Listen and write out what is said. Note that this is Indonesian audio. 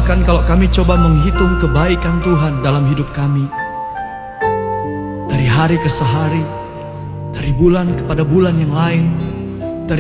Bahkan kalau kami coba menghitung kebaikan Tuhan dalam hidup kami, dari hari ke hari, dari bulan kepada bulan yang lain,